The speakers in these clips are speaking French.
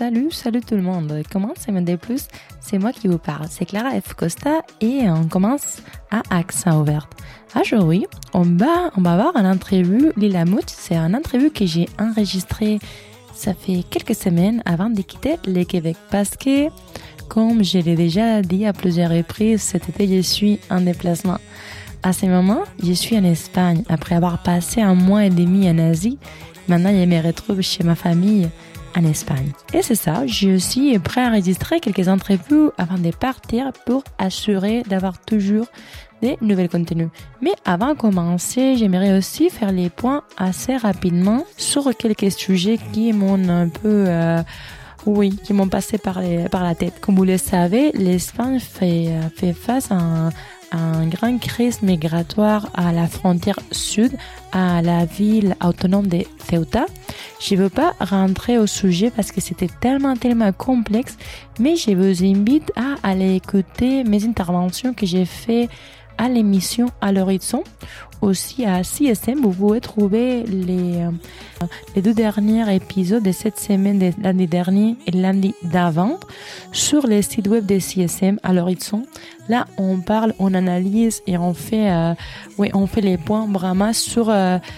Salut tout le monde. Comment Semaine des Plus? C'est moi qui vous parle. C'est Clara F. Costa et on commence à Accent Ouvert. Aujourd'hui, on va voir une entrevue Lila Mout. C'est une entrevue que j'ai enregistrée ça fait quelques semaines avant de quitter le Québec parce que, comme je l'ai déjà dit à plusieurs reprises, cet été, je suis en déplacement. À ce moment, je suis en Espagne. Après avoir passé un mois et demi en Asie, maintenant, je me retrouve chez ma famille en Espagne. Et c'est ça, je suis prêt à enregistrer quelques entrevues avant de partir pour assurer d'avoir toujours des nouvelles contenus. Mais avant de commencer, j'aimerais aussi faire les points assez rapidement sur quelques sujets qui m'ont un peu... qui m'ont passé par la tête. Comme vous le savez, l'Espagne fait face à une grande crise migratoire à la frontière sud, à la ville autonome de Ceuta. Je ne veux pas rentrer au sujet parce que c'était tellement complexe, mais je vous invite à aller écouter mes interventions que j'ai fait à l'émission À l'horizon. Aussi à CSM, vous pouvez trouver les 2 derniers épisodes de cette semaine, de l'année dernière et l'année d'avant, sur le site web de CSM À l'horizon. Là, on parle, on analyse et on fait les points vraiment sur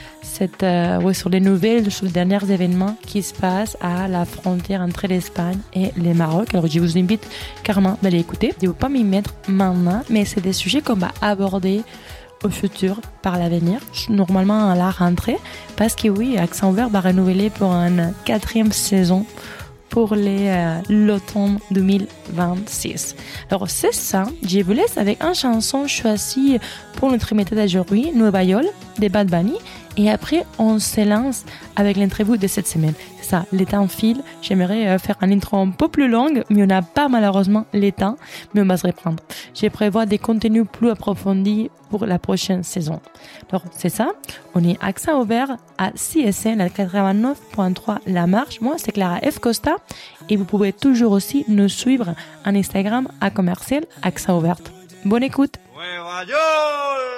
sur les nouvelles, sur les derniers événements qui se passent à la frontière entre l'Espagne et le Maroc. Alors, je vous invite carrément d'aller écouter. Je ne vais pas m'y mettre maintenant, mais c'est des sujets qu'on va aborder au futur, par l'avenir, normalement à la rentrée, parce que oui, Accent Ouvert va renouveler pour une 4e saison pour l'automne 2026. Alors c'est ça, je vous laisse avec une chanson choisie pour notre méthode d'aujourd'hui, Nueva York, de Bad Bunny, et après on se lance avec l'interview de cette semaine. C'est ça, le temps file, j'aimerais faire un intro un peu plus long, mais on n'a pas malheureusement le temps, mais on va se reprendre. Je prévois des contenus plus approfondis pour la prochaine saison. Alors c'est ça, on est Accent Ouvert à CSN à 89.3 La Marche. Moi c'est Clara F. Costa et vous pouvez toujours aussi nous suivre en Instagram à commercial Accent Ouvert. Bonne écoute. Nueva York.